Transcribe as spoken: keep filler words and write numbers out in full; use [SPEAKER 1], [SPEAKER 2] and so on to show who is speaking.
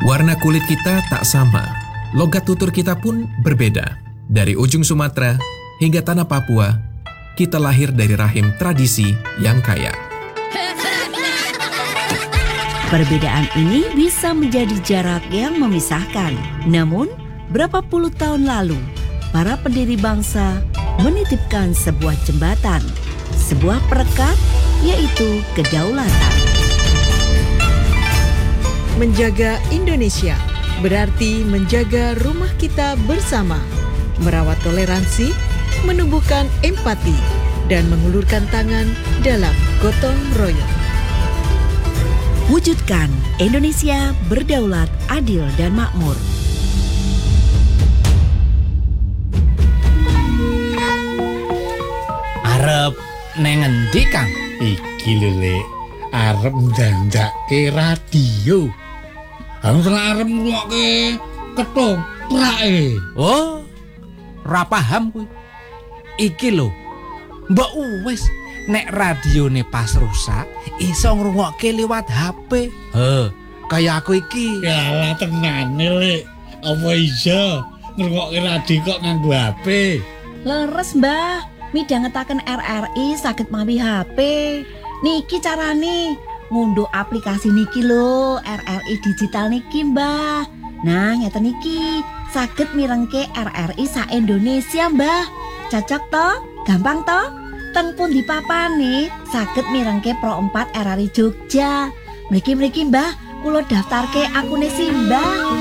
[SPEAKER 1] Warna kulit kita tak sama, logat tutur kita pun berbeda. Dari ujung Sumatera hingga tanah Papua, kita lahir dari rahim tradisi yang kaya.
[SPEAKER 2] Perbedaan ini bisa menjadi jarak yang memisahkan. Namun, berapa puluh tahun lalu, para pendiri bangsa menitipkan sebuah jembatan, sebuah perekat, yaitu kedaulatan.
[SPEAKER 3] Menjaga Indonesia berarti menjaga rumah kita bersama, merawat toleransi, menumbuhkan empati, dan mengulurkan tangan dalam gotong royong.
[SPEAKER 2] Wujudkan Indonesia berdaulat, adil, dan makmur.
[SPEAKER 4] Arep neng endi, Kang?
[SPEAKER 5] Iki lho, Lek. Arep ndandake radio. Aku telah arep ngrungokke ketoprak.
[SPEAKER 4] Oh, ra paham kuwi. Iki lho, mbok wis nek radione pas rusak iso ngrungokke liwat H P. Heh, kaya aku iki.
[SPEAKER 5] Yalah tenane, Lek. Apa iso ngrungokke radio kok nganggo H P?
[SPEAKER 2] Leres, Mbah. Midhangetaken R R I saged mawi H P. Niki carane ngunduh aplikasi niki lho, R R I digital niki, Mbah. Nah, ngeten niki, saged mirengke R R I sa Indonesia, Mbah. Cocok to? Gampang to? Ten pundi papane saged mirengke Pro empat R R I Jogja. Mriki-mriki, Mbah, kula daftarke akune Simbah.